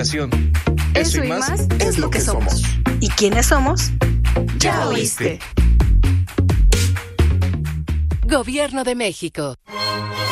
comunicación. Eso y más es lo que somos. ¿Y quiénes somos? Ya oíste. Gobierno de México.